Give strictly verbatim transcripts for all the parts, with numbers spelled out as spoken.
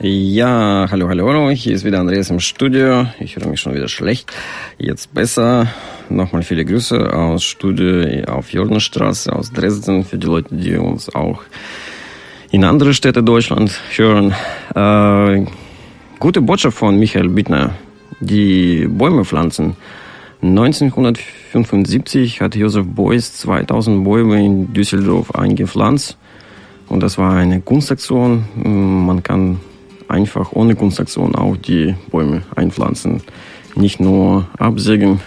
Ja, hallo, hallo, hallo, hier ist wieder Andreas im Studio. Ich höre mich schon wieder schlecht. Jetzt besser. Nochmal viele Grüße aus Studio auf Jordanstraße, aus Dresden, für die Leute, die uns auch in andere Städte Deutschland hören. Äh, gute Botschaft von Michael Bittner. Die Bäume pflanzen. neunzehnhundertfünfundsiebzig hat Joseph Beuys zweitausend Bäume in Düsseldorf eingepflanzt. Und das war eine Kunstaktion. Man kann einfach ohne Kunstaktion auch die Bäume einpflanzen. Nicht nur absägen,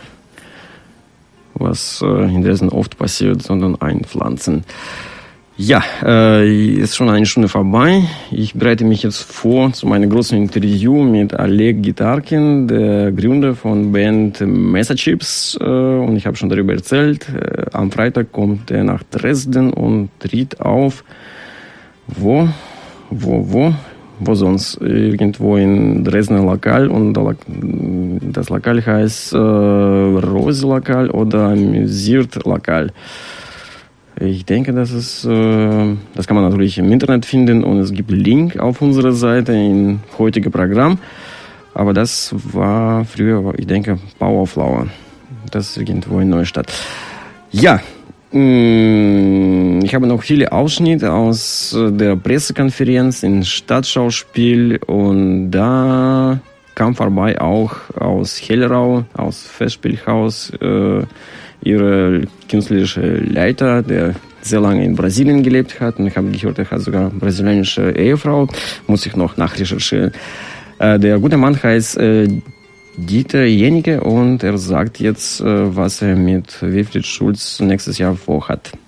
was in Dresden oft passiert, sondern einpflanzen. Ja, äh, ist schon eine Stunde vorbei. Ich bereite mich jetzt vor zu meinem großen Interview mit Oleg Gitarkin, der Gründer von Band Messerchips. Äh, und ich habe schon darüber erzählt. Äh, am Freitag kommt er nach Dresden und tritt auf. Wo? Wo, wo? Wo sonst? Irgendwo in Dresdner Lokal. Und das Lokal heißt äh, Rose Lokal oder Musiert Lokal. Ich denke, das ist, äh, das kann man natürlich im Internet finden und es gibt Link auf unserer Seite im heutigen Programm. Aber das war früher, ich denke, Powerflower. Das ist irgendwo in Neustadt. Ja, mh, ich habe noch viele Ausschnitte aus der Pressekonferenz im Stadtschauspiel und da kam vorbei auch aus Hellerau, aus Festspielhaus, äh, ihre künstlerische Leiter, der sehr lange in Brasilien gelebt hat. Und ich habe gehört, er hat sogar eine brasilianische Ehefrau. Muss ich noch nachrecherchieren. Äh, der gute Mann heißt äh, Dieter Jenike und er sagt jetzt, äh, was er mit Wilfried Schulz nächstes Jahr vorhat.